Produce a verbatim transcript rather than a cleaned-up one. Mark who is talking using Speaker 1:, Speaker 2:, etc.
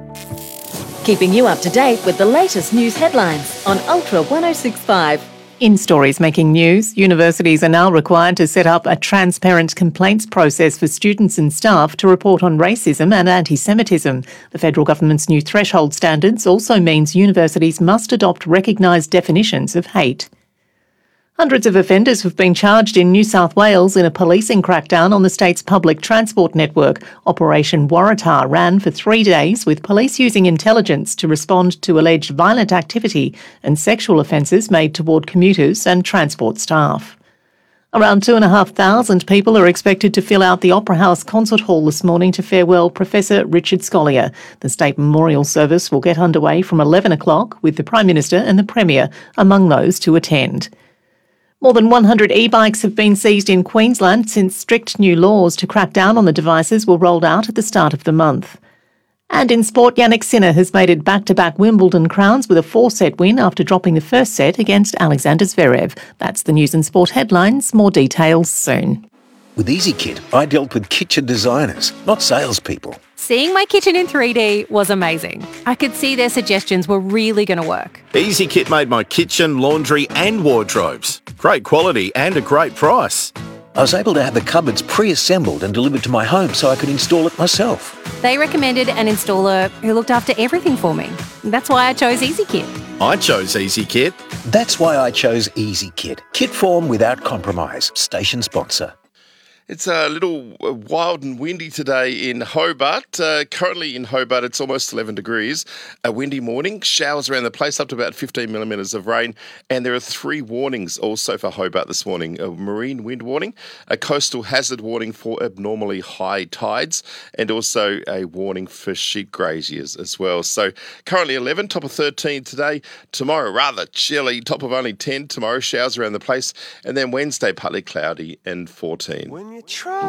Speaker 1: Keeping you up to date with the latest news headlines on Ultra one oh six point five.
Speaker 2: In stories making news, universities are now required to set up a transparent complaints process for students and staff to report on racism and anti-Semitism. The federal government's new threshold standards also means universities must adopt recognised definitions of hate. Hundreds of offenders have been charged in New South Wales in a policing crackdown on the state's public transport network. Operation Waratah ran for three days with police using intelligence to respond to alleged violent activity and sexual offences made toward commuters and transport staff. Around two and a half thousand people are expected to fill out the Opera House Concert Hall this morning to farewell Professor Richard Scolyer. The state memorial service will get underway from eleven o'clock with the Prime Minister and the Premier among those to attend. More than one hundred e-bikes have been seized in Queensland since strict new laws to crack down on the devices were rolled out at the start of the month. And in sport, Yannick Sinner has made it back-to-back Wimbledon crowns with a four-set win after dropping the first set against Alexander Zverev. That's the news and sport headlines. More details soon.
Speaker 3: With EasyKit, I dealt with kitchen designers, not salespeople.
Speaker 4: Seeing my kitchen in three D was amazing. I could see their suggestions were really going to work.
Speaker 5: EasyKit made my kitchen, laundry and wardrobes. Great quality and a great price.
Speaker 3: I was able to have the cupboards pre-assembled and delivered to my home so I could install it myself.
Speaker 4: They recommended an installer who looked after everything for me. That's why I chose EasyKit.
Speaker 5: I chose EasyKit.
Speaker 3: That's why I chose EasyKit. Kit form without compromise. Station sponsor.
Speaker 6: It's a little wild and windy today in Hobart. Uh, currently in Hobart, it's almost eleven degrees. A windy morning, showers around the place, up to about fifteen millimetres of rain. And there are three warnings also for Hobart this morning. A marine wind warning, a coastal hazard warning for abnormally high tides, and also a warning for sheep graziers as well. So currently eleven, top of thirteen today. Tomorrow, rather chilly, top of only ten. Tomorrow, showers around the place. And then Wednesday, partly cloudy and fourteen.
Speaker 7: When you try